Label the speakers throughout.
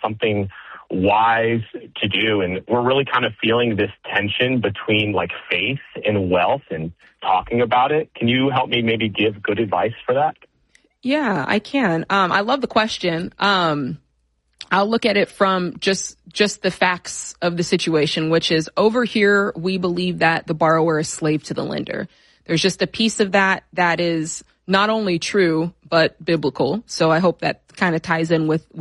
Speaker 1: something wise to do. And we're really kind of feeling this tension between like faith and wealth and talking about it. Can you help me maybe give good advice for that?
Speaker 2: Yeah, I can. I love the question. I'll look at it from just the facts of the situation, which is over here, we believe that the borrower is slave to the lender. There's just a piece of that is not only true, but biblical. So I hope that kind of ties in with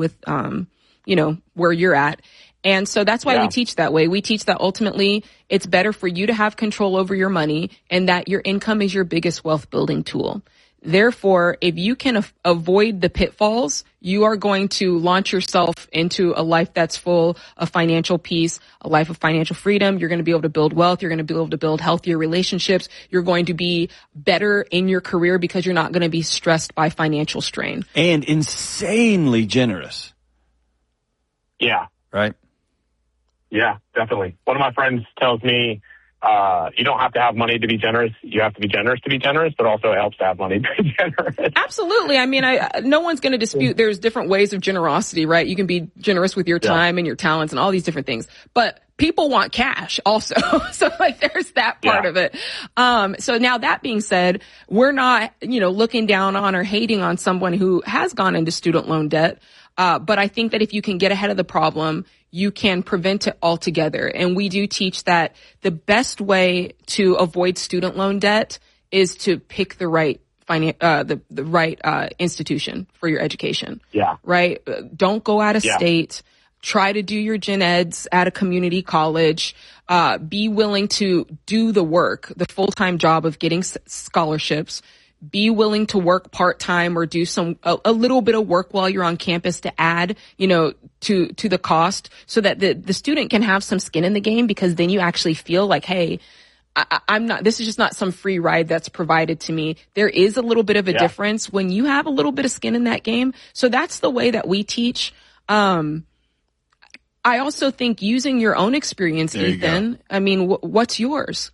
Speaker 2: where you're at. And so that's why we teach that way. We teach that ultimately it's better for you to have control over your money and that your income is your biggest wealth building tool. Therefore, if you can avoid the pitfalls, you are going to launch yourself into a life that's full of financial peace, a life of financial freedom. You're going to be able to build wealth. You're going to be able to build healthier relationships. You're going to be better in your career because you're not going to be stressed by financial strain.
Speaker 3: And insanely generous.
Speaker 1: Yeah.
Speaker 3: Right?
Speaker 1: Yeah, definitely. One of my friends tells me, you don't have to have money to be generous. You have to be generous to be generous, but also it helps to have money to be generous.
Speaker 2: Absolutely. I mean, no one's going to dispute there's different ways of generosity, right? You can be generous with your time and your talents and all these different things, but people want cash also. So like there's that part of it. So now that being said, we're not, looking down on or hating on someone who has gone into student loan debt. But I think that if you can get ahead of the problem, you can prevent it altogether. And we do teach that the best way to avoid student loan debt is to pick the right institution for your education.
Speaker 1: Yeah.
Speaker 2: Right? Don't go out of state. Try to do your gen eds at a community college. Be willing to do the work, the full-time job of getting scholarships. Be willing to work part-time or do a little bit of work while you're on campus to add, to the cost so that the student can have some skin in the game, because then you actually feel like, hey, this is just not some free ride that's provided to me. There is a little bit of a difference when you have a little bit of skin in that game. So that's the way that we teach. I also think using your own experience, Ethan, I mean, what's yours?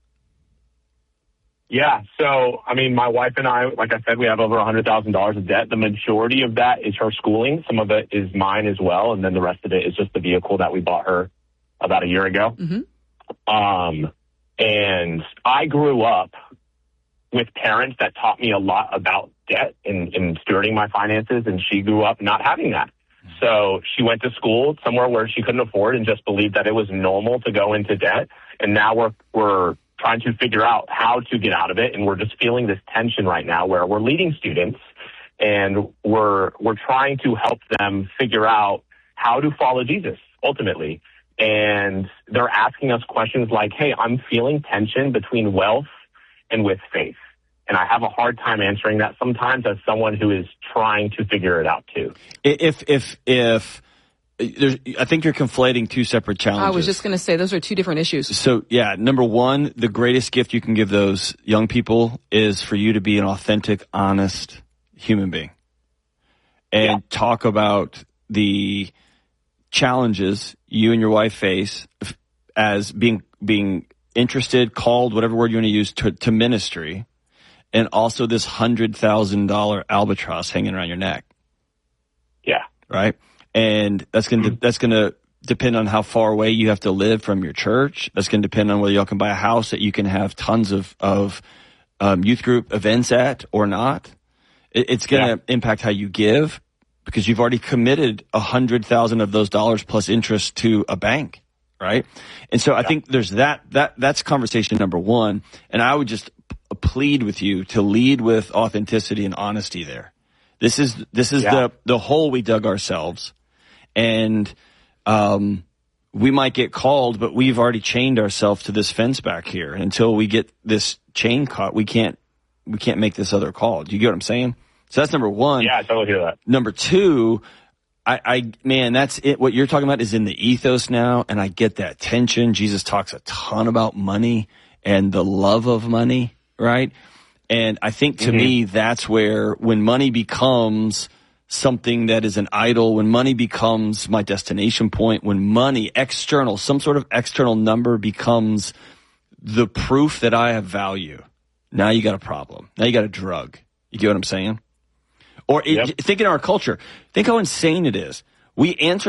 Speaker 1: Yeah. So, I mean, my wife and I, like I said, we have over $100,000 of debt. The majority of that is her schooling. Some of it is mine as well. And then the rest of it is just the vehicle that we bought her about a year ago. Mm-hmm. And I grew up with parents that taught me a lot about debt and stewarding my finances. And she grew up not having that. So she went to school somewhere where she couldn't afford and just believed that it was normal to go into debt. And now we're trying to figure out how to get out of it. And we're just feeling this tension right now where we're leading students and we're trying to help them figure out how to follow Jesus ultimately. And they're asking us questions like, hey, I'm feeling tension between wealth and with faith. And I have a hard time answering that sometimes as someone who is trying to figure it out too.
Speaker 3: I think you're conflating two separate challenges.
Speaker 2: I was just going to say those are two different issues.
Speaker 3: So, yeah, number one, the greatest gift you can give those young people is for you to be an authentic, honest human being and talk about the challenges you and your wife face as being interested, called, whatever word you want to use, to ministry, and also this $100,000 albatross hanging around your neck.
Speaker 1: Yeah.
Speaker 3: Right? And that's going to depend on how far away you have to live from your church. That's going to depend on whether y'all can buy a house that you can have tons of youth group events at or not. It's going to impact how you give because you've already committed $100,000 of those dollars plus interest to a bank, right? And so I think there's that's conversation number one. And I would just plead with you to lead with authenticity and honesty there. This is the hole we dug ourselves. And we might get called, but we've already chained ourselves to this fence back here. And until we get this chain caught, we can't make this other call. Do you get what I'm saying? So that's number one.
Speaker 1: Yeah, I totally hear that.
Speaker 3: Number two, man, that's it. What you're talking about is in the ethos now, and I get that tension. Jesus talks a ton about money and the love of money, right? And I think to me, that's where when money becomes something that is an idol, when money becomes my destination point, when money, external, some sort of external number becomes the proof that I have value, now you got a problem. Now you got a drug. You get what I'm saying? Or think in our culture, think how insane it is. We answer